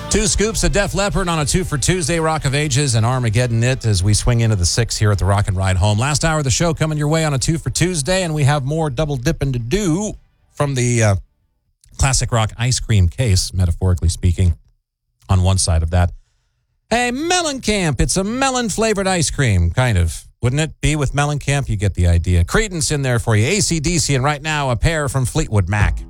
Two scoops of Def Leppard on a 2 for Tuesday, Rock of Ages and Armageddon It as we swing into the 6 here at the Rock and Ride Home. Last hour of the show coming your way on a 2 for Tuesday, and we have more double dipping to do from the classic rock ice cream case, metaphorically speaking, on one side of that. Hey, Mellencamp, it's a melon-flavored ice cream, kind of. Wouldn't it be with Mellencamp? You get the idea. Creedence in there for you, AC/DC, and right now a pair from Fleetwood Mac.